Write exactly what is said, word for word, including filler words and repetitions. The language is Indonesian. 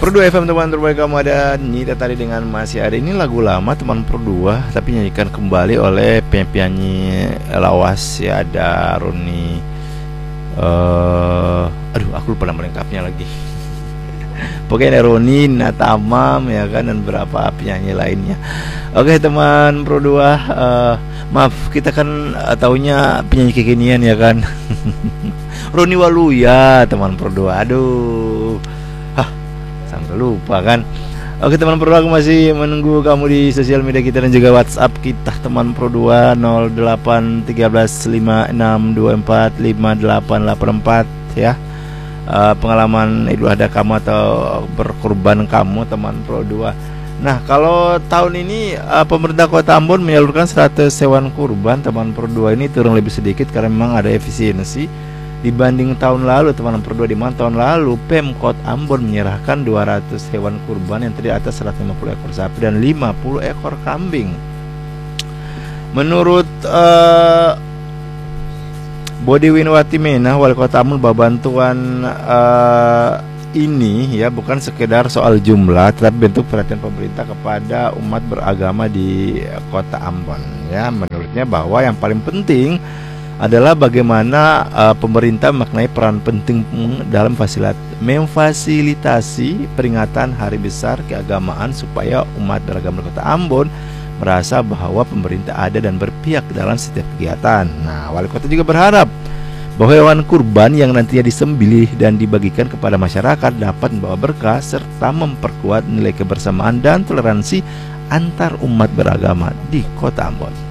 Perdua F M teman terbaik kamu, ada Nita tadi dengan masih ada ini lagu lama teman Perdua tapi nyanyikan kembali oleh penyanyi lawas ya, ada Roni uh, aduh aku lupa nama lengkapnya lagi. Pokoknya ada Roni, Natamam ya kan, dan beberapa penyanyi lainnya. Oke teman Perdua, uh, maaf kita kan uh, taunya penyanyi kekinian ya kan. Roni Waluya teman Perdua, aduh sampai lupa kan. Oke teman Pro dua, aku masih menunggu kamu di sosial media kita dan juga WhatsApp kita teman Pro dua nol delapan tiga lima enam dua empat lima delapan delapan empat ya. Uh, pengalaman Idul Adha kamu atau berkurban kamu teman Pro dua. Nah kalau tahun ini uh, pemerintah Kota Ambon menyalurkan seratus hewan kurban teman Pro dua, ini turun lebih sedikit karena memang ada efisiensi dibanding tahun lalu teman Pro dua, di mana tahun lalu Pemkot Ambon menyerahkan dua ratus hewan kurban yang terdiri atas seratus lima puluh ekor sapi dan lima puluh ekor kambing. Menurut uh, Bodi Winwati Mena, Wali Kota Ambon, bahwa bantuan uh, ini ya bukan sekedar soal jumlah tetapi bentuk perhatian pemerintah kepada umat beragama di Kota Ambon ya. Menurutnya bahwa yang paling penting adalah bagaimana uh, pemerintah memaknai peran penting dalam fasilat, memfasilitasi peringatan hari besar keagamaan supaya umat beragama di Kota Ambon merasa bahwa pemerintah ada dan berpihak dalam setiap kegiatan. Nah, Wali Kota juga berharap bahwa hewan kurban yang nantinya disembelih dan dibagikan kepada masyarakat dapat membawa berkah serta memperkuat nilai kebersamaan dan toleransi antar umat beragama di Kota Ambon.